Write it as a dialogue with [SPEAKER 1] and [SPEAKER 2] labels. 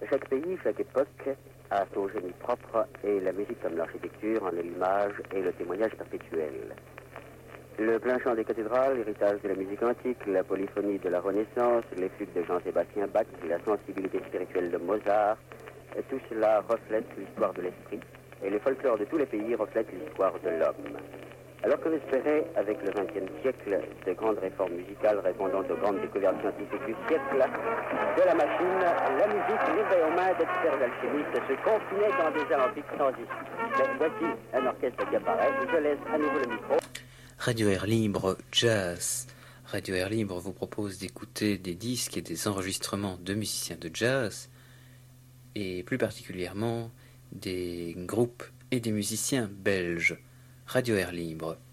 [SPEAKER 1] Chaque pays, chaque époque a son génie propre et la musique comme l'architecture en est l'image et le témoignage perpétuel. Le plein chant des cathédrales, l'héritage de la musique antique, la polyphonie de la Renaissance, les fugues de Jean-Sébastien Bach, la sensibilité spirituelle de Mozart, tout cela reflète l'histoire de l'esprit et les folklores de tous les pays reflètent l'histoire de l'homme. Alors que l'espérait, avec le XXe siècle, de grandes réformes musicales répondant aux grandes découvertes scientifiques du siècle, de la machine, la musique livrée aux mains d'experts alchimistes se confinait dans des alambics sans issue. Mais voici un orchestre qui apparaît, je laisse à nouveau le micro.
[SPEAKER 2] Radio Air Libre Jazz. Radio Air Libre vous propose d'écouter des disques et des enregistrements de musiciens de jazz, et plus particulièrement des groupes et des musiciens belges. Radio Air Libre.